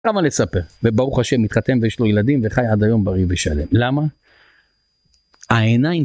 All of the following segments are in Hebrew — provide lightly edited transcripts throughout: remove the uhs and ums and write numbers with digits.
כמה לספר, וברוך השם מתחתן ויש לו ילדים וחי עד היום בריא ושלם. למה? העיניים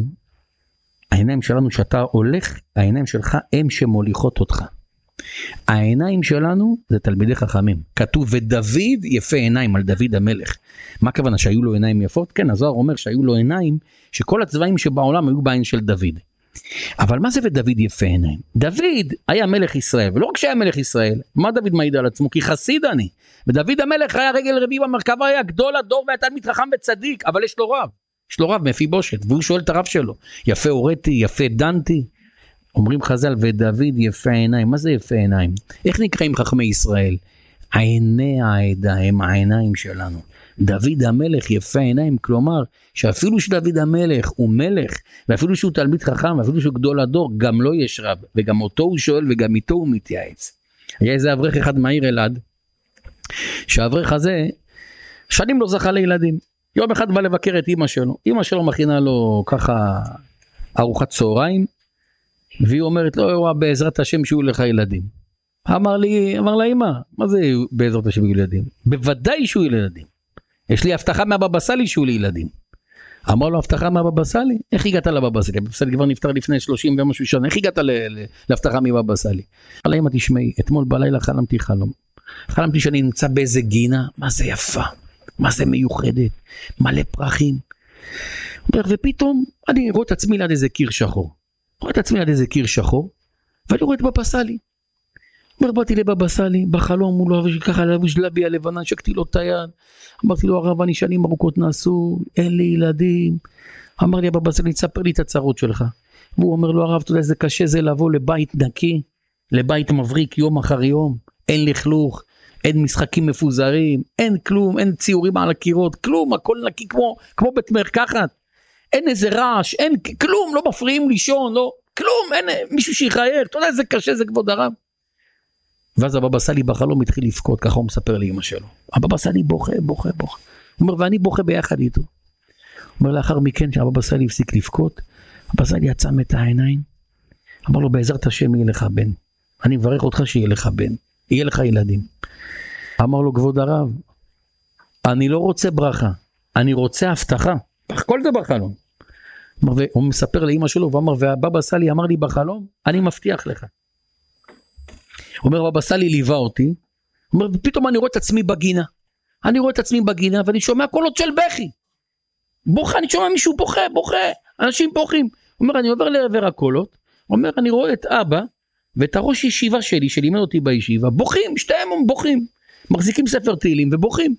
שלנו שאתה הולך, העיניים שלך הם שמוליכות אותך. העיניים שלנו זה תלמידי חכמים. כתוב ודוד יפה עיניים על דוד המלך. מה הכוונה, שהיו לו עיניים יפות? כן, הזוהר אומר שהיו לו עיניים שכל הצבעים שבעולם היו בעין של דוד. אבל מה זה ודוד יפה עיניים? דוד היה מלך ישראל, ולא רק שהיה מלך ישראל, מה דוד מעיד על עצמו? כי חסיד אני. ודוד המלך היה רגל רביעי במרכבה, היה גדול הדור והיה תלמיד חכם וצדיק, אבל יש לו רב. יש לו רב מפיבושת, והוא שואל את הרב שלו, יפה הוריתי, יפה דנתי. אומרים חז"ל ודוד יפה עיניים. מה זה יפה עיניים? איך נקראים חכמי ישראל? עיני העדה הם העיניים שלנו. דוד המלך יפה עיניים, כלומר שאפילו שדוד המלך הוא מלך, ואפילו שהוא תלמיד חכם, ואפילו שהוא גדול הדור, גם לא יש רב, וגם אותו הוא שואל וגם איתו הוא מתייעץ. היה איזה אברך אחד מהעיר אלעד, שהאברך הזה שנים לא זכה לילדים. יום אחד בא לבקר את אמא שלו מכינה לו ככה ארוחת צהריים, והיא אומרת לו, בעזרת השם שיהיו לך ילדים. אמר לה אמא, מה זה בעזרת השם שיהיו ילדים? בוודאי שיהיו ילדים. יש לי הבטחה מהבבא סאלי שיהיו לי ילדים. אמר לו, הבטחה מהבבא סאלי? איך הגעת לבבא סאלי? הבבא סאלי כבר נפטר לפני 30 ומשהו שנה, איך הגעת להבטחה מבבא סאלי? אמר לה אמא, תשמעי, אתמול בלילה חלמתי חלום. חלמתי שאני נמצא באיזה גינה, מה זה יפה, מה זה מיוחדת, מלא פרחים. ופתאום אני רואה את עצמי ליד איזה קיר שחור. ואני רואה את בבא סאלי. באתי לבבא סאלי, בחלום הוא לא ככה לבוש לבי הלבנה, שקתי לו את היד. אמרתי לו, הרב, אני שנים ארוכות נעשו, אין לי ילדים. אמר לי הבבא סאלי, תספר לי את הצרות שלך. והוא אומר לו, הרב, אתה יודע איזה קשה זה לבוא לבית נקי, לבית מבריק יום אחר יום, אין לכלוך, אין משחקים מפוזרים, אין כלום, אין ציורים על הקירות, כלום, הכל נקי כמו בית מרקחת. אין איזה רעש, אין כלום, לא מפריעים לישון, לא, כלום, אין מישהו שיחייר, אתה יודע איזה קשה זה כבוד הרב. ואז הבבא סאלי בחלום התחיל לבכות, ככה הוא מספר לאמא שלו. הבבא סאלי בוכה. הוא אומר, ואני בוכה ביחד איתו. הוא אומר, לאחר מכן שהבבא סאלי הפסיק לבכות, הבבא סאלי עצם את העיניים, אמר לו, בעזרת השם יהיה לך בן. אני מברך אותך שיהיה לך בן, יהיה לך ילדים. אמר לו, כבוד הרב, אני לא רוצה ברכה, אני רוצה הבטחה. כל זה בחלום. הוא מספר לאמא שלו, ואמר, והבבא סאלי אמר לי בחלום, אני מבטיח לך. הוא אומר, הבבא סאלי ליווה אותי, הוא אומר, פתאום אני רואה את עצמי בגינה, ואני שומע קולות של בכי. בוכה, אני שומע מישהו בוכה, אנשים בוכים. הוא אומר, אני עובר לעבר הקולות, הוא אומר, אני רואה את אבא, ואת הראש ישיבה שלי, שלימד אותי בישיבה, בוכים, שתיהם בוכים, מחזיקים ספר תהילים ובוכים.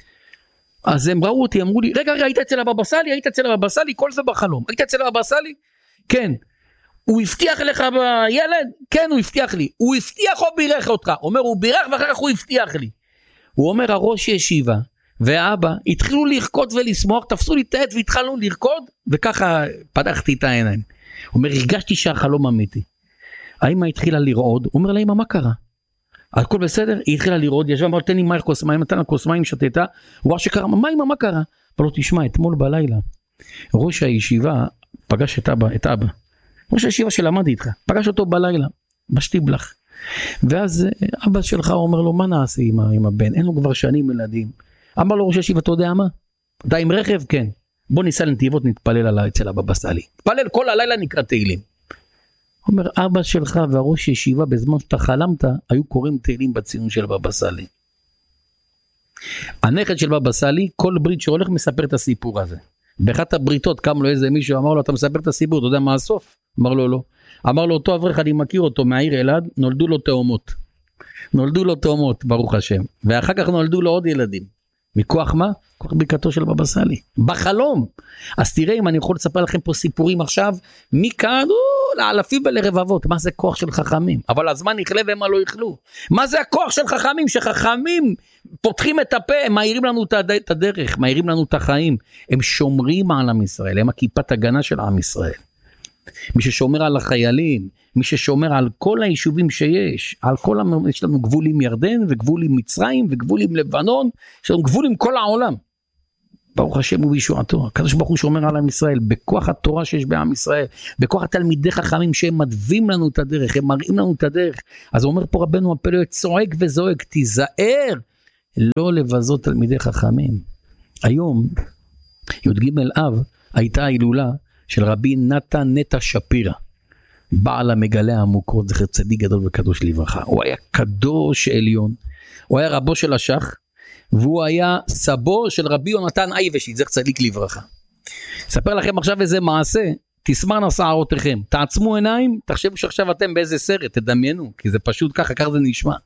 אז הם ראו אותי, אמרו לי, רגע, היית אצל הבבא סאלי, כל זה בחלום. היית אצל הבבא סאלי? כן. הוא הבטיח לך בילד? כן, הוא הבטיח לי. הוא הבטיח או בירך אותך? אומר, הוא בירך ואחר כך הוא הבטיח לי. הוא אומר, הראש ישיבה ואבא התחילו לרקוד ולשמוח, תפסו לי את העט והתחלנו לרקוד, וככה פתחתי את העיניים. הוא אומר, הרגשתי שהחלום אמיתי. האמא התחילה לרעוד, הוא אומר לה, אמא, מה קרה? הכל בסדר? היא התחילה לרעוד, ישבה, אמר, תן לי מים, כוס מים, נתן לה כוס מים, שתתה, הוא אמר שקרה, מה קרה? אבל לא תשמע, אתמול בלילה, ראש הישיבה פגש את אבא. ראש הישיבה שלמד איתך, פגש אותו בלילה, בשטיבלח. ואז אבא שלך אומר לו, מה נעשה עם הבן? אין לו כבר שנים ילדים. אמר לו ראש הישיבה, אתה יודע מה? אתה עם רכב? כן. בוא ניסע לנתיבות, נתפלל עליי אצל הבבא סאלי. נתפלל כל הלילה, נקרא תהילים. אומר, אבא שלך והראש ישיבה בזמן שאתה חלמת, היו קוראים תהילים בציון של בבא סאלי. הנכד של בבא סאלי, כל ברית שהולך מספר את הסיפור הזה. באחת הבריתות קם לו איזה מישהו, אמר לו, אתה מספר את הסיפור, אתה יודע מה הסוף? אמר לו, לא. אמר לו, אותו אברך, אני מכיר אותו מהעיר אלעד, נולדו לו תאומות, ברוך השם. ואחר כך נולדו לו עוד ילדים. מכוח מה? כוח ברכתו של בבא סאלי. בחלום. אז תראה אם אני יכול לספר לכם פה סיפורים עכשיו, מכאן לאלפים ולרבבות. מה זה כוח של חכמים? אבל הזמן יכלה ומה לא יכלו. מה זה הכוח של חכמים? שחכמים פותחים את הפה, הם מאירים לנו את הדרך, מאירים לנו את החיים. הם שומרים על עם ישראל, הם הכיפת הגנה של עם ישראל. מי ששומר על החיילים, מי ששומר על כל היישובים שיש, יש לנו גבול עם ירדן וגבול עם מצרים וגבול עם לבנון, יש לנו גבול עם כל העולם. ברוך השם ובישועתו, הקדוש ברוך הוא שומר על עם ישראל, בכוח התורה שיש בעם ישראל, בכוח התלמידי חכמים שהם מדווים לנו את הדרך, הם מראים לנו את הדרך. אז הוא אומר פה רבנו הפלא, צועק וזועק, תיזהר, לא לבזות תלמידי חכמים. היום, י"ג אב, הייתה הילולה של רבי נתן נטע שפירא, בעל המגלה העמוקות, זכר צדיק גדול וקדוש לברכה. הוא היה קדוש עליון, הוא היה רבו של השח, והוא היה סבו של רבי יונתן אייבשיץ, זכר צדיק לברכה. אספר לכם עכשיו איזה מעשה, תסמרנה שערותיכם, תעצמו עיניים, תחשבו שעכשיו אתם באיזה סרט, תדמיינו, כי זה פשוט ככה, כך זה נשמע.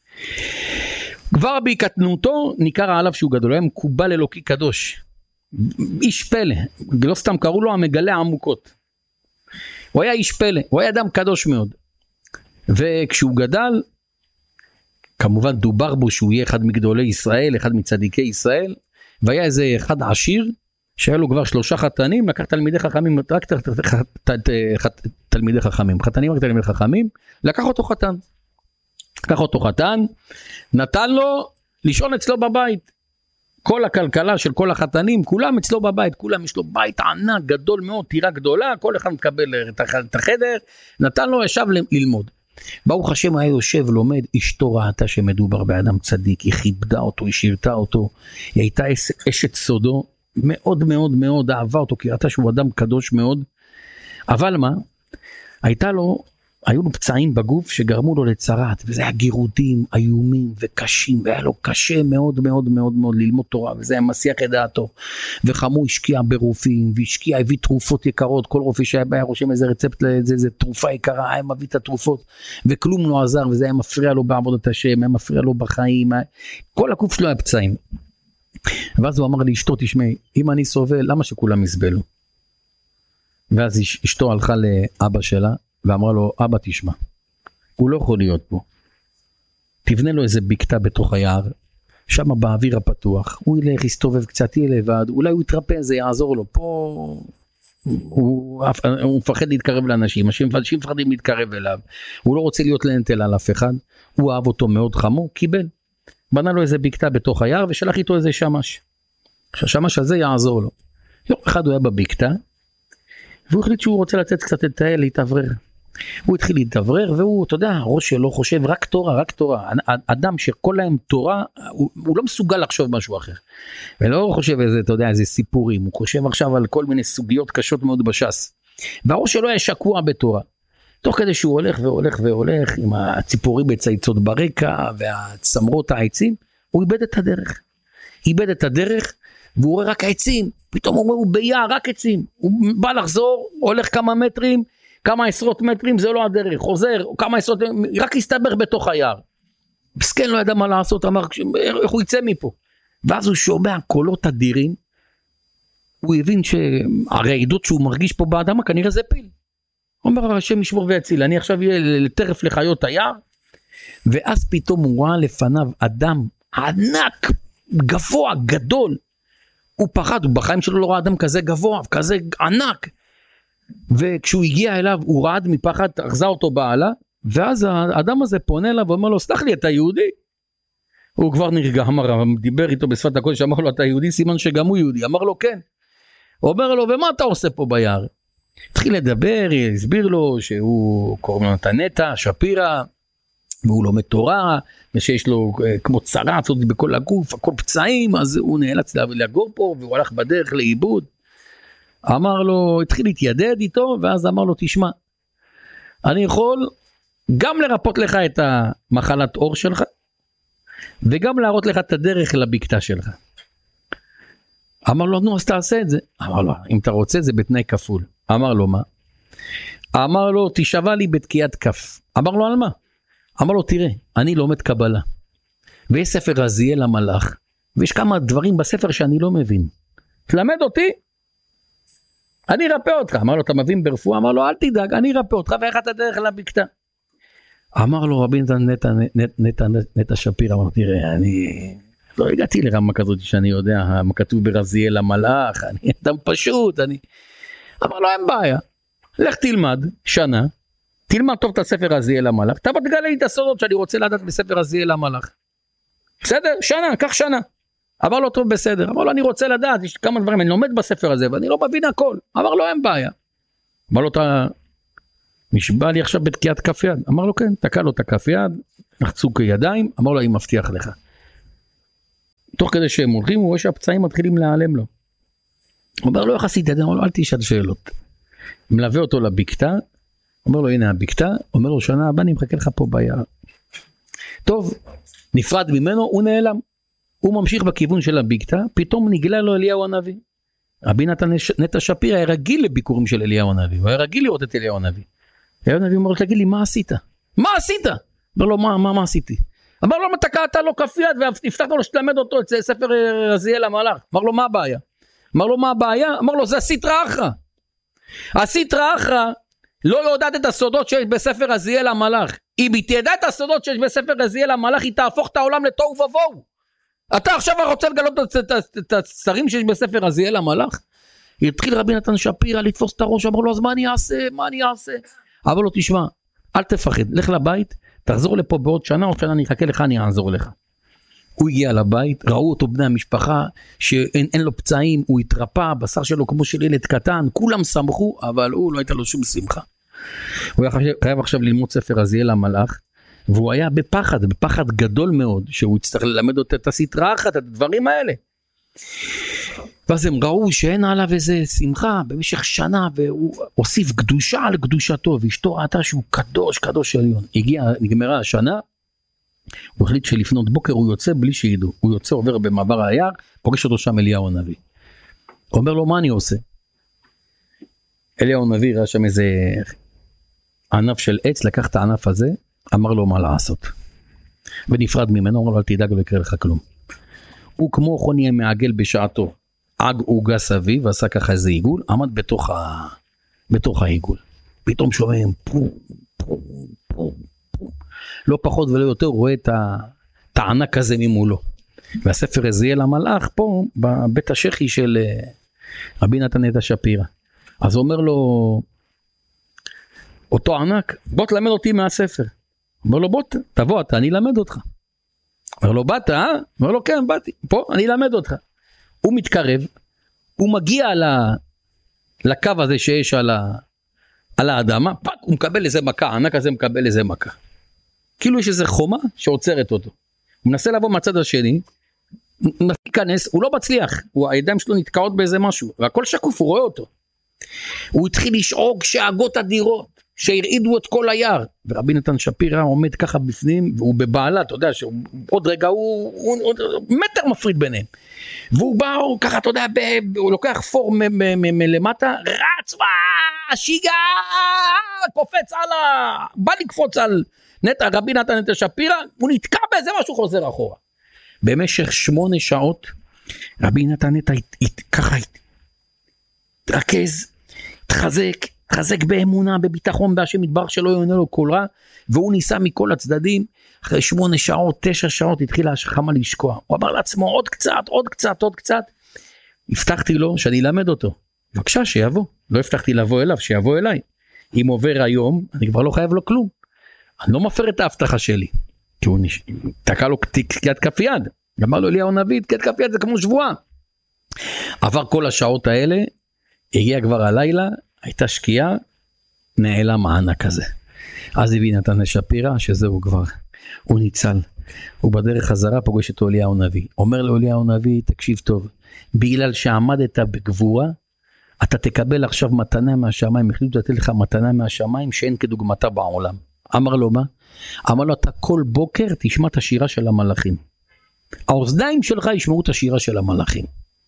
כבר בהקטנותו ניכר עליו שהוא גדול, הוא היה מקובל אלוקי קדוש, איש פלא, לא סתם קראו לו המגלה העמוקות. הוא היה איש פלא, הוא היה אדם קדוש מאוד. וכשהוא גדל, כמובן דובר בו שהוא יהיה אחד מגדולי ישראל, אחד מצדיקי ישראל, והיה איזה אחד עשיר, שהיה לו כבר 3 חתנים, לקח תלמידי חכמים, רק תלמידי חכמים, חתנים רק תלמידי חכמים, לקח אותו חתן, נתן לו לישון אצלו בבית. כל הכלכלה של כל החתנים, כולם אצלו בבית, כולם יש לו בית ענק, גדול מאוד, טירה גדולה, כל אחד מקבל את החדר, נתן לו, ישב ללמוד. ברוך השם היה יושב, לומד, אשתו ראתה שמדובר באדם צדיק, היא כיבדה אותו, היא שירתה אותו, היא הייתה אשת סודו, מאוד מאוד מאוד אהבה אותו, כי ראתה שהוא אדם קדוש מאוד, אבל מה? היו לו פצעים בגוף שגרמו לו לצרת, וזה היה גירודים איומים וקשים, והיה לו קשה מאוד מאוד מאוד מאוד ללמוד תורה, וזה היה מסיח את דעתו, וחמו השקיע ברופאים, והשקיע, הביא תרופות יקרות, כל רופא שהיה בא רושם איזה רצפט לאיזה תרופה יקרה, היה מביא את התרופות, וכלום לא עזר, וזה היה מפריע לו בעבודת השם, היה מפריע לו בחיים, כל הגוף שלו היה פצעים. ואז הוא אמר לי, אשתו תשמעי, אם אני סובל, למה שכולם יסבלו? ואז אשתו הלכה לאבא שלה, ואמרה לו, אבא תשמע, הוא לא יכול להיות פה, תבנה לו איזה בקתה בתוך היער, שם באוויר הפתוח, הוא ילך, יסתובב קצת, יהיה לבד, אולי הוא יתרפא, זה יעזור לו, פה הוא מפחד להתקרב לאנשים, אנשים מפחדים להתקרב אליו, הוא לא רוצה להיות לנטל על אף אחד, הוא אהב אותו מאוד חמור, קיבל, בנה לו איזה בקתה בתוך היער, ושלח איתו איזה שמש, שהשמש הזה יעזור לו. יום אחד הוא היה בבקתה, והוא החליט שהוא רוצה לצאת קצת לטייל, להתאוורר. הוא התחיל להתאוורר, והוא, אתה יודע, הראש שלו חושב רק תורה, רק תורה. אדם שכל להם תורה, הוא לא מסוגל לחשוב משהו אחר. ולא חושב איזה, אתה יודע, איזה סיפורים, הוא חושב עכשיו על כל מיני סוגיות קשות מאוד בש"ס. והראש שלו היה שקוע בתורה. תוך כדי שהוא הולך והולך והולך, עם הציפורים בצייצות ברקע, והצמרות העצים, הוא איבד את הדרך, והוא רואה רק העצים, פתאום הוא רואה, הוא ביער, רק עצים, הוא בא לחזור, הולך כמה מטרים, כמה עשרות מטרים, זה לא הדרך, חוזר, כמה עשרות, רק הסתבך בתוך היער. מסכן לא ידע מה לעשות, אמר, איך הוא יצא מפה? ואז הוא שומע קולות אדירים, הוא הבין שהרעידות שהוא מרגיש פה באדמה, כנראה זה פיל. הוא אומר, השם ישמור ויציל, אני עכשיו יהיה לטרף לחיות היער, ואז פתאום הוא ראה לפניו אדם ענק, גבוה, גדול, הוא פחד, הוא בחיים שלו לא ראה אדם כזה גבוה, כזה ענק, וכשהוא הגיע אליו, הוא רעד מפחד, אחזה אותו בעלה, ואז האדם הזה פונה אליו, ואומר לו, סלח לי, אתה יהודי? הוא כבר נרגע, דיבר איתו בשפת הקודש, אמר לו, אתה יהודי? סימן שגם הוא יהודי, אמר לו, כן. הוא אומר לו, ומה אתה עושה פה ביער? התחיל לדבר, הסביר לו, שהוא קוראים לו נתן שפירא, והוא לומד תורה, ושיש לו כמו צרה, צודי בכל הגוף, הכל פצעים, אז הוא נאלץ לגור פה, והוא הלך בדרך לאיבוד. אמר לו, התחיל להתיידד איתו, ואז אמר לו, תשמע, אני יכול גם לרפות לך את המחלת אור שלך, וגם להראות לך את הדרך לבקתה שלך. אמר לו, נו, אז תעשה את זה. אמר לו, אם אתה רוצה, זה בתנאי כפול. אמר לו, מה? אמר לו, תשבע לי בתקיעת כף. אמר לו, על מה? אמר לו, תראה, אני לומד קבלה, ויש ספר רזיאל המלאך, ויש כמה דברים בספר שאני לא מבין. תלמד אותי, אני ארפא אותך. אמר לו, אתה מבין ברפואה? אמר לו, אל תדאג, אני ארפא אותך, ואיך אתה דרך לבקתה? אמר לו, רבי נטע שפירא, אמר לו, תראה, אני לא הגעתי לרמה כזאת שאני יודע, מה כתוב ברזיאל המלאך, אני אדם פשוט, אמר לו, אין בעיה, לך תלמד שנה, תלמד טוב את הספר רזיאל המלאך, אתה תגלה לי את הסודות שאני רוצה לדעת בספר רזיאל המלאך. בסדר? שנה, קח שנה. אמר לו, טוב, בסדר. אמר לו, אני רוצה לדעת, יש כמה דברים, אני לומד בספר הזה, ואני לא מבין הכל. אמר לו, אין בעיה. אמר לו, אתה נשבע לי עכשיו בתקיעת כף יד. אמר לו, כן, תקע לו את הכף יד, נחצו כידיים, אמר לו, אני מבטיח לך. תוך כדי שהם הולכים, הוא רואה שהפצעים מתחילים להיעלם לו. הוא אומר לו, איך עשית את זה? הוא אומר לו, אל תשאל שאלות. מלווה אותו לבקתה, אומר לו, הנה הבקתה, אומר לו, שנה הבאה אני מחכה לך פה ביער. טוב, נפרד ממנו, הוא נעלם. הוא ממשיך בכיוון של הבקתה, פתאום נגלה לו אליהו הנביא. רבי נתן נטע שפירא היה רגיל לביקורים של אליהו הנביא, הוא היה רגיל לראות את אליהו הנביא. אליהו הנביא אומר לו, תגיד לי, מה עשית? מה עשית? אומר לו, מה עשיתי? אמר לו, תקעת לו כף יד, והבטחת לו שתלמד אותו את ספר רזיאל המלאך. אמר לו, מה הבעיה? אמר לו, מה הבעיה? אמר לו, זה הסטרא אחרא. הסטרא אחרא לא יודעת את הסודות שיש בספר רזיאל המלאך. אם היא תדע את הסודות שיש בספר רזיאל המלאך, היא תהפוך את העולם לתוהו ובוהו. אתה עכשיו רוצה לגלות את השרים שיש בספר רזיאל המלאך? התחיל רבי נתן שפירא לתפוס את הראש, אמר לו, אז מה אני אעשה? אבל לו, תשמע, אל תפחד, לך לבית, תחזור לפה בעוד שנה, עוד שנה אני אחכה לך, אני אעזור לך. הוא הגיע לבית, ראו אותו בני המשפחה, שאין לו פצעים, הוא התרפא, בשר שלו כמו של ילד קטן, כולם שמחו, אבל הוא לא הייתה לו שום שמחה. הוא היה חייב עכשיו ללמוד ספר רזיאל המלאך, והוא היה בפחד גדול מאוד, שהוא יצטרך ללמד אותו את הסטרא אחרא, את הדברים האלה. ואז הם ראו שאין עליו איזה שמחה במשך שנה, והוא הוסיף קדושה על קדושתו, ואשתו ראתה שהוא קדוש עליון. נגמרה השנה, הוא החליט שלפנות בוקר הוא יוצא בלי שידעו, הוא יוצא עובר במעבר היער, פוגש אותו שם אליהו הנביא. הוא אומר לו, מה אני עושה? אליהו הנביא ראה שם איזה ענף של עץ, לקח את הענף הזה, אמר לו מה לעשות. ונפרד ממנו, אמר לו, אל תדאג, לא יקרה לך כלום. הוא כמו חוני המעגל בשעתו, עג עוגה סביב, ועשה ככה איזה עיגול, עמד בתוך העיגול. פתאום שומעים, לא פחות ולא יותר, רואה את הענק הזה ממולו. והספר רזיאל המלאך פה, בבית השחי של רבי נתן נטע שפירא. אז הוא אומר לו, אותו ענק, בוא תלמד אותי מהספר. אומר לו, בוא תבוא אתה, אני אלמד אותך. אומר לו, באת? אומר לו, כן, באתי, פה אני אלמד אותך. הוא מתקרב, הוא מגיע לקו הזה שיש על האדמה, פק, הוא מקבל איזה מכה, הענק הזה מקבל איזה מכה. כאילו יש איזה חומה שעוצרת אותו. הוא מנסה לבוא מהצד השני, להיכנס, הוא לא מצליח, הידיים שלו נתקעות באיזה משהו, והכל שקוף, הוא רואה אותו. הוא התחיל לשאוג שאגות אדירות, שהרעידו את כל היער, ורבי נתן שפירא עומד ככה בפנים, והוא בבעלה, אתה יודע, שעוד רגע הוא מטר מפריד ביניהם, והוא בא ככה, אתה יודע, הוא לוקח פור מלמטה, רץ, שיגע, קופץ בא לקפוץ על רבי נתן נטע שפירא, הוא נתקע באיזה משהו, חוזר אחורה. במשך 8 שעות, רבי נתן נטע ככה התרכז, התחזק באמונה, בביטחון בהשם יתברך, שלא יענה לו כל רע, והוא ניסה מכל הצדדים. אחרי 8 שעות, 9 שעות, התחילה השחמה לשקוע. הוא אמר לעצמו, עוד קצת, הבטחתי לו שאני אלמד אותו. בבקשה, שיבוא. לא הבטחתי לבוא אליו, שיבוא אליי. אם עובר היום, אני כבר לא חייב לו כלום. אני לא מפר את ההבטחה שלי. כי הוא תקע לו תקיעת כף יד. אמר לו אליהו הנביא, תקיעת כף יד זה כמו שבועה. עבר כל השעות האלה, הגיע כבר הלילה, הייתה שקיעה, נעלם הענק הזה. אז הביא נתן שפירא, שזהו כבר, הוא ניצל. הוא בדרך חזרה פוגש את אליהו הנביא. אומר לו אליהו הנביא, תקשיב טוב, בגלל שעמדת בגבורה, אתה תקבל עכשיו מתנה מהשמיים, החליטו לתת לך מתנה מהשמיים שאין כדוגמתה בעולם. אמר לו מה? אמר לו, אתה כל בוקר תשמע את השירה של המלאכים. האוזניים שלך ישמעו את השירה של המלאכים.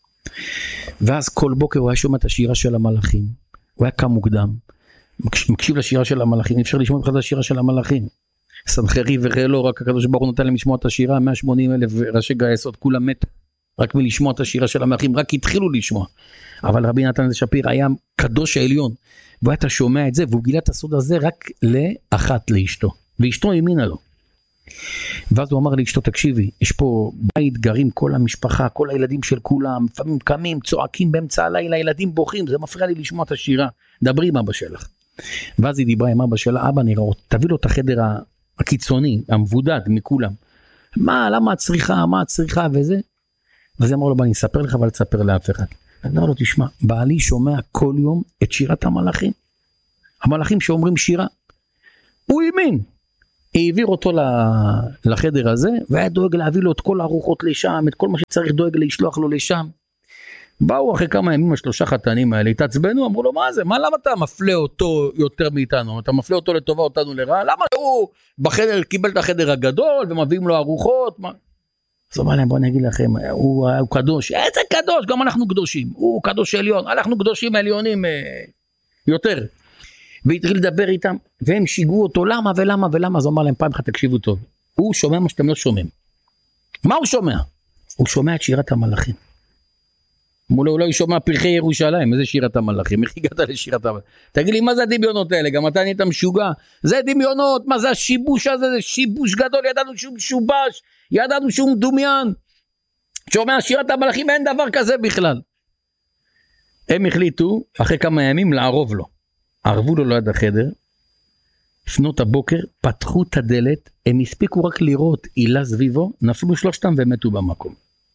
ואז כל בוקר הוא היה שומע את השירה של המלאכים. הוא היה קם מוקדם, מקשיב לשירה של המלאכים, אפשר לשמוע בכלל את השירה של המלאכים. סנחריב ורעלו, רק הקדוש ברוך הוא נתן להם לשמוע את השירה, 180,000 ראשי גייסות, כולם מתו, רק מלשמוע את השירה של המלאכים, רק התחילו לשמוע. אבל רבי נתן שפירא היה קדוש העליון, והוא היה שומע את זה, והוא גילה את הסוד הזה רק לאחת לאשתו, ואשתו האמינה לו. ואז הוא אמר לאשתו, תקשיבי, יש פה בית, גרים כל המשפחה, כל הילדים של כולם, לפעמים קמים, צועקים באמצע הלילה, ילדים בוכים, זה מפריע לי לשמוע את השירה, דברי עם אבא שלך. ואז היא דיברה עם אבא שלה, אבא נראה, תביא לו את החדר הקיצוני, המבודד מכולם. למה את צריכה וזה? ואז אמר לו, אני אספר לך, אבל תספר לאף אחד. אמר לו, תשמע, בעלי שומע כל יום את שירת המלאכים. המלאכים שאומרים שירה. הוא האמין. העביר אותו לחדר הזה, והיה דואג להביא לו את כל הארוחות לשם, את כל מה שצריך דואג לשלוח לו לשם. באו אחרי כמה ימים השלושה חתנים האלה, התעצבנו, אמרו לו, מה זה? למה אתה מפלה אותו יותר מאיתנו? אתה מפלה אותו לטובה, אותנו לרעה? למה הוא בחדר, קיבל את החדר הגדול, ומביאים לו ארוחות? אז אמר להם, בוא נגיד לכם, הוא קדוש. איזה קדוש? גם אנחנו קדושים. הוא קדוש עליון, אנחנו קדושים עליונים יותר. והתחיל לדבר איתם, והם שיגעו אותו, למה ולמה ולמה? אז אמר להם, פעם אחת תקשיבו טוב. הוא שומע מה שאתם לא שומעים. מה הוא שומע? הוא שומע את שירת המלאכים. מולה אולי שומע פרחי ירושלים, איזה שירת המלאכים, איך הגעת לשירת המלאכים? תגיד לי, מה זה הדמיונות האלה? גם אתה נהיית משוגע, זה דמיונות, מה זה השיבוש הזה? זה שיבוש גדול, ידענו שהוא משובש, ידענו שהוא מדומיין, שומע שירת המלאכים, אין דבר כזה בכלל. הם החליטו, אחרי כמה ימים, לערוב לו, ערבו לו ליד החדר, לפנות הבוקר, פתחו את הדלת, הם הספיקו רק לראות עילה סביבו, נפלו שלושתם ומתו במקום.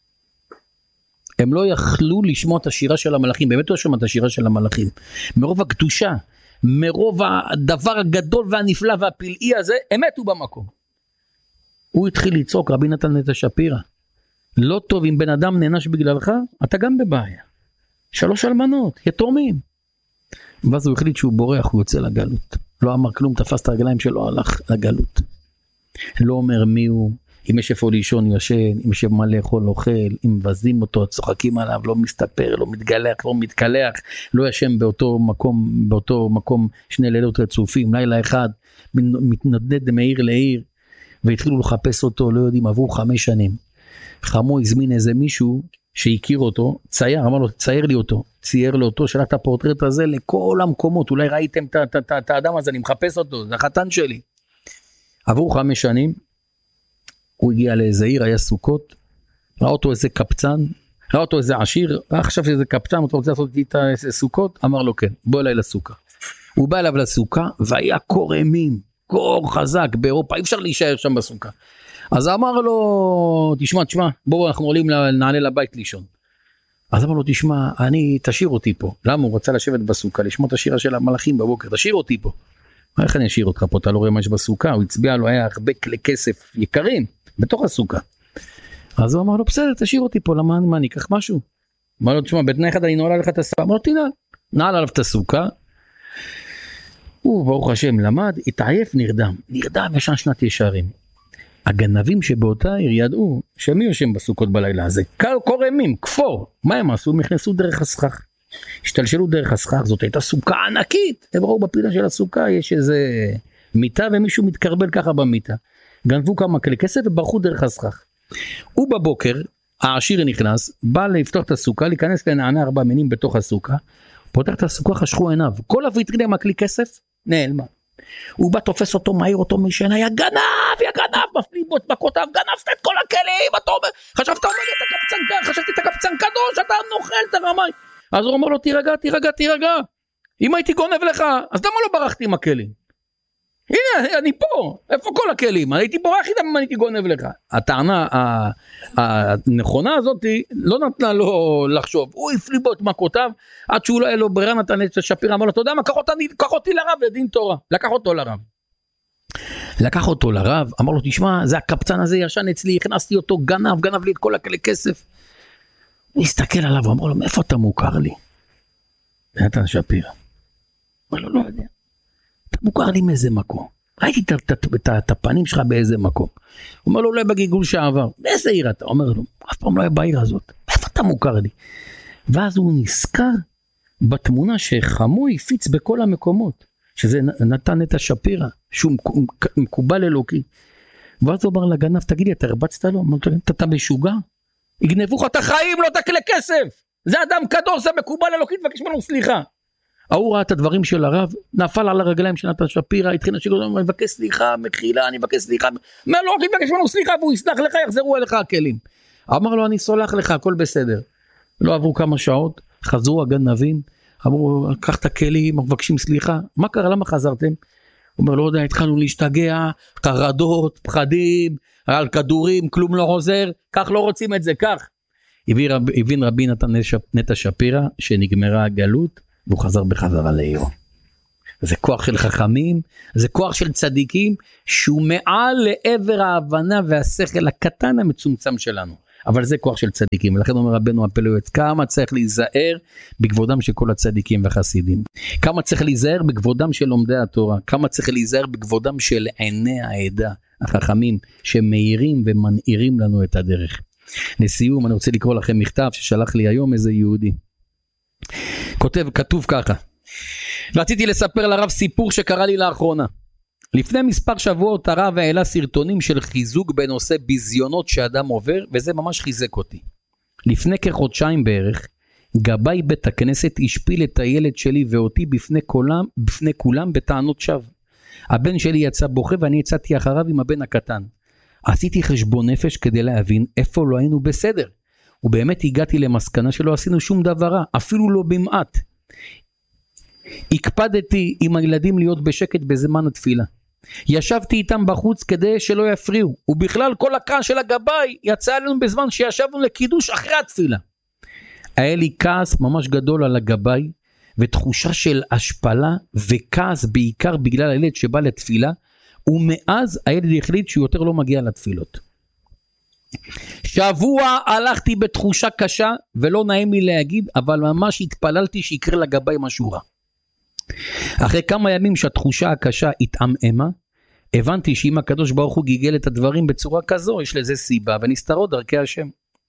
הם לא יכלו לשמוע את השירה של המלאכים, באמת לא שמע את השירה של המלאכים, מרוב הקדושה, מרוב הדבר הגדול והנפלא והפלאי הזה, הם מתו במקום. הוא התחיל לצעוק, רבי נתן נטע שפירא, לא טוב אם בן אדם נענש בגללך, אתה גם בבעיה. 3 אלמנות, יתומים. ואז הוא החליט שהוא בורח, הוא יוצא לגלות. לא אמר כלום, תפס את הרגליים שלו, הלך לגלות. לא אומר מי הוא, אם יש איפה לישון ישן, אם יש מה לאכול אוכל, אם מבזים אותו, צוחקים עליו, לא מסתפר, לא מתגלח, לא מתקלח, לא ישן באותו מקום 2 לילות רצופים, לילה אחד, מתנדנד מעיר לעיר, והתחילו לחפש אותו, לא יודעים, עברו 5 שנים. חמו הזמין איזה מישהו שהכיר אותו, צייר, אמר לו, צייר לי אותו, צייר לו אותו, שלח את הפורטרט הזה לכל המקומות, אולי ראיתם את האדם הזה, אני מחפש אותו, זה החתן שלי. עברו 5 שנים, הוא הגיע לאיזה עיר, היה סוכות, ראה אותו איזה קפצן, ראה אותו איזה עשיר, חשב שזה קפצן, אתה רוצה לעשות איתי את הסוכות? אמר לו כן, בוא אליי לסוכה. הוא בא אליו לסוכה, והיה קור אימים, קור חזק באירופה, אי אפשר להישאר שם בסוכה. אז אמר לו, תשמע, בואו אנחנו עולים, נעלה לבית לישון. אז אמר לו, תשמע, תשאיר אותי פה. למה? הוא רצה לשבת בסוכה, לשמוע את השירה של המלאכים בבוקר, תשאיר אותי פה. איך אני אשאיר אותך פה? אתה לא רואה מה יש בסוכה? הוא הצביע לו, היה הרבה כלי כסף יקרים, בתוך הסוכה. אז הוא אמר לו, בסדר, תשאיר אותי פה, למה אני אקח משהו? אמר לו, תשמע, בתנאי אחד אני נועל עליך את הסוכה. אמר לו, תנעל. נעל עליו את הסוכה. הוא, ברוך השם, למד, התעייף, נרדם, ישן שנת ישרים. הגנבים שבאותה עיר ידעו שמי יושם בסוכות בלילה הזה, קור אימים, כפור. מה הם עשו? הם נכנסו דרך הסכך, השתלשלו דרך הסכך, זאת הייתה סוכה ענקית, הם ראו בפינה של הסוכה יש איזה מיטה ומישהו מתקרבל ככה במיטה, גנבו כמה כלי כסף וברחו דרך הסכך. הוא בבוקר, העשיר נכנס, בא לפתוח את הסוכה, להיכנס לנענה 4 מינים בתוך הסוכה, פותח את הסוכה, חשכו עיניו, כל הוויטרינה עם הכלי כסף נעלמה. הוא בא תופס אותו, מהיר אותו משנה, יא גנב, מפלים בו את מכותיו, גנבת את כל הכלים, אתה אומר, חשבתי את הקפצן קדוש, אתה נוכל, אתה רמאי. אז הוא אומר לו, תירגע, אם הייתי גונב לך, אז למה לא ברחתי עם הכלים? הנה, אני פה, איפה כל הכלים? הייתי בורח איתם אם הייתי גונב לך. הטענה הנכונה הזאת לא נתנה לו לחשוב, הוא הפליב בו את מכותיו, עד שהוא לא היה לו ברירה, נתן את שפירא, אמר לו, אתה יודע מה, קח אותי לרב לדין תורה, לקח אותו לרב, אמר לו, תשמע, זה הקפצן הזה ישן אצלי, הכנסתי אותו, גנב לי את כל הכלי כסף. הוא הסתכל עליו, הוא אמר לו, מאיפה אתה מוכר לי? נתן שפירא. אמר לו, לא יודע. אתה מוכר לי מאיזה מקום. ראיתי את הפנים שלך באיזה מקום. הוא אומר לו, אולי בגיגול שעבר. באיזה עיר אתה? אומר לו, אף פעם לא היה בעיר הזאת. איפה אתה מוכר לי? ואז הוא נזכר בתמונה שחמו הפיץ בכל המקומות. שזה נתן את השפירא, שהוא מקובל אלוקי. ואז הוא אמר לגנב, תגיד לי, אתה הרבצת לו? אתה משוגע? יגנבו לך את החיים, לא את הכלי כסף. זה אדם קדוש, זה מקובל אלוקי, תבקש ממנו סליחה. הוא ראה את הדברים של הרב, נפל על הרגליים של נתן שפירא, התחיל לשאול, אני מבקש סליחה, מחילה, אני מבקש סליחה. מה לא רק לבקש ממנו סליחה, והוא יסלח לך, יחזרו אליך הכלים. אמר לו, אני סולח לך, הכל בסדר. לא עברו כמה שעות, חזרו הגנבים, אמרו, קח את הכלים, מבקשים סליחה. מה קרה, למה חזרתם? הוא אומר, לא יודע, התחלנו להשתגע, חרדות, פחדים, על כדורים, כלום לא עוזר, כך לא רוצים את זה, כך. הבין רבי נתן נטע שפירא, שנגמרה הגלות, והוא חזר בחזרה לעירו. זה כוח של חכמים, זה כוח של צדיקים, שהוא מעל לעבר ההבנה והשכל הקטן המצומצם שלנו. אבל זה כוח של צדיקים, ולכן אומר רבנו הפלא, כמה צריך להיזהר בכבודם של כל הצדיקים והחסידים, כמה צריך להיזהר בכבודם של לומדי התורה, כמה צריך להיזהר בכבודם של עיני העדה, החכמים שמאירים ומנעירים לנו את הדרך. לסיום אני רוצה לקרוא לכם מכתב ששלח לי היום איזה יהודי, כתוב ככה: רציתי לספר לרב סיפור שקרה לי לאחרונה. לפני מספר שבועות הרב העלה סרטונים של חיזוק בנושא ביזיונות שאדם עובר, וזה ממש חיזק אותי. לפני כחודשיים בערך, גבאי בית הכנסת השפיל את הילד שלי ואותי בפני כולם בטענות שווא. הבן שלי יצא בוכה ואני יצאתי אחריו עם הבן הקטן. עשיתי חשבון נפש כדי להבין איפה לא היינו בסדר. ובאמת הגעתי למסקנה שלא עשינו שום דבר רע, אפילו לא במעט. הקפדתי עם הילדים להיות בשקט בזמן התפילה. ישבתי איתם בחוץ כדי שלא יפריעו, ובכלל כל הכעס של הגבאי יצא עלינו בזמן שישבנו לקידוש אחרי התפילה. היה לי כעס ממש גדול על הגבאי, ותחושה של השפלה וכעס בעיקר בגלל הילד שבא לתפילה, ומאז הילד החליט שהוא יותר לא מגיע לתפילות. שבוע הלכתי בתחושה קשה, ולא נעים לי להגיד, אבל ממש התפללתי שיקרה לגבאי משהו רע. אחרי כמה ימים שהתחושה הקשה התעממה, הבנתי שאם הקדוש ברוך הוא גיגל את הדברים בצורה כזו, יש לזה סיבה ונסתרות דרכי השם.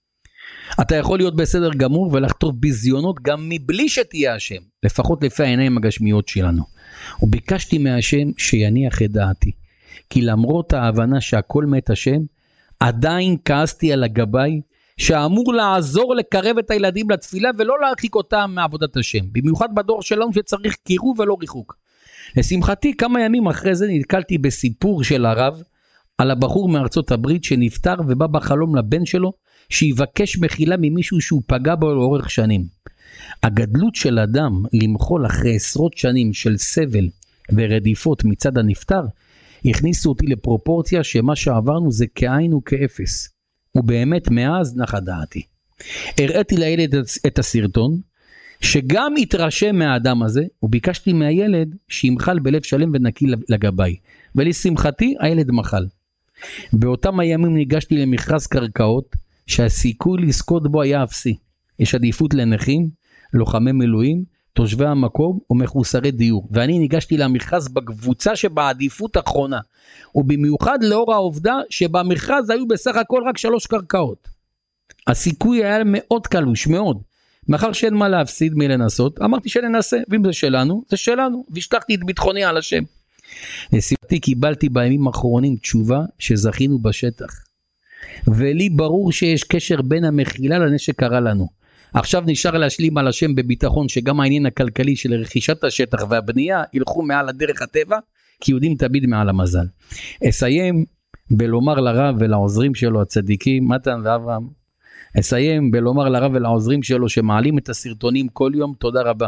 אתה יכול להיות בסדר גמור ולכתוב ביזיונות גם מבלי שתהיה השם, לפחות לפי העיניים הגשמיות שלנו. וביקשתי מהשם שיניח את דעתי, כי למרות ההבנה שהכל מת השם, עדיין כעסתי על הגבאי, שאמור לעזור לקרב את הילדים לתפילה ולא להרחיק אותם מעבודת השם, במיוחד בדור שלנו שצריך קירוב ולא ריחוק. לשמחתי כמה ימים אחרי זה נתקלתי בסיפור של הרב על הבחור מארצות הברית שנפטר ובא בחלום לבן שלו שיבקש מחילה ממישהו שהוא פגע בו לאורך שנים. הגדלות של אדם למחול אחרי עשרות שנים של סבל ורדיפות מצד הנפטר הכניסו אותי לפרופורציה שמה שעברנו זה כאין וכאפס. ובאמת מאז נחה דעתי. הראיתי לילד את הסרטון, שגם התרשם מהאדם הזה, וביקשתי מהילד שימחל בלב שלם ונקי לגבאי. ולשמחתי הילד מחל. באותם הימים ניגשתי למכרז קרקעות, שהסיכוי לזכות בו היה אפסי. יש עדיפות לנכים, לוחמי מילואים, תושבי המקום ומחוסרי דיור. ואני ניגשתי למכרז בקבוצה שבעדיפות האחרונה. ובמיוחד לאור העובדה שבמכרז היו בסך הכל רק 3 קרקעות. הסיכוי היה מאוד קלוש, מאוד. מאחר שאין מה להפסיד מלנסות, אמרתי שננסה, ואם זה שלנו, זה שלנו. והשלחתי את ביטחוני על השם. לשמחתי קיבלתי בימים האחרונים תשובה שזכינו בשטח. ולי ברור שיש קשר בין המחילה לנס שקרה לנו. עכשיו נשאר להשלים על השם בביטחון שגם העניין הכלכלי של רכישת השטח והבנייה ילכו מעל הדרך הטבע, כי יהודים תמיד מעל המזל. אסיים בלומר לרב ולעוזרים שלו הצדיקים, מתן ואברהם, אסיים בלומר לרב ולעוזרים שלו שמעלים את הסרטונים כל יום, תודה רבה.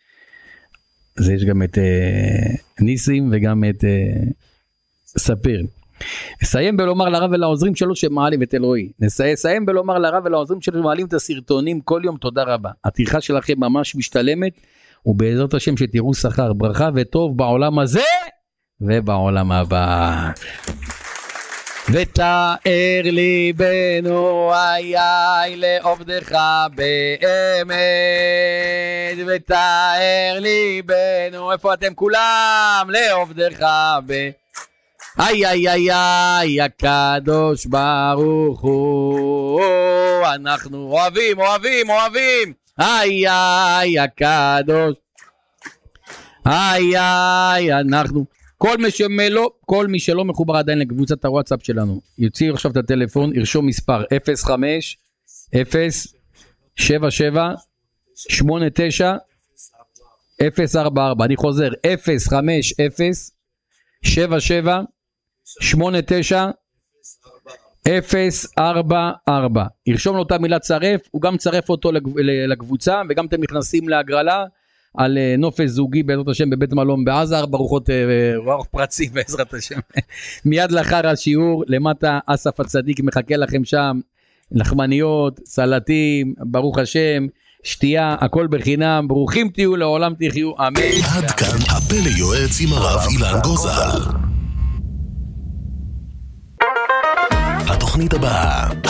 אז יש גם את ניסים וגם את ספיר. אסיים בלומר לרב ולעוזרים שלו שמעלים את אלוהי. אסיים בלומר לרב ולעוזרים שלו שמעלים את הסרטונים כל יום, תודה רבה. הטרחה שלכם ממש משתלמת, ובעזרת השם שתראו שכר, ברכה וטוב בעולם הזה ובעולם הבא. ותאר ליבנו איי לעובדך באמת, ותאר ליבנו, איפה אתם כולם? לעובדך באמת. איי איי איי איי הקדוש ברוך הוא, אנחנו אוהבים אוהבים אוהבים, איי איי הקדוש, איי איי אנחנו, כל מי שלא מחובר עדיין לקבוצת הוואטסאפ שלנו, יוציא עכשיו את הטלפון, ירשום מספר 05 0 77 89 044, אני חוזר 050 77 89 044, ירשום לו את המילה צרף, הוא גם צרף אותו לקבוצה, וגם אתם נכנסים להגרלה על נופש זוגי בעזרת השם בבית מלון בעזה, 4 רוחות רוח פרצי בעזרת השם. מיד לאחר השיעור למטה אסף הצדיק מחכה לכם שם, לחמניות, סלטים, ברוך השם, שתייה, הכל בחינם, ברוכים תהיו, לעולם תחיו, אמן. עד כאן הפלא יועץ עם הרב אילן גוזל. התוכנית הבאה,